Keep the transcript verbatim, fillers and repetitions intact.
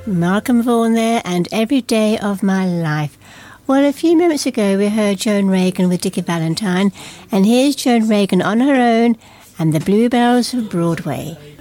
Malcolm Vaughan there, and Every Day of My Life. Well, a few moments ago we heard Joan Reagan with Dickie Valentine, and here's Joan Reagan on her own and the Bluebells of Broadway.